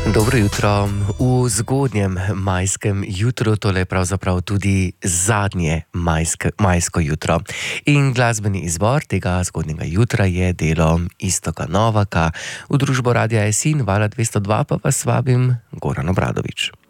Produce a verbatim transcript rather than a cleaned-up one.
Dobro jutro. V zgodnjem majskem jutru, tole je pravzaprav tudi zadnje majske, majsko jutro. In glasbeni izbor tega zgodnjega jutra je delo Iztoka Novaka. V družbo Radia Esin, Vala dvesto dva, pa vas vabim Goran Obradović.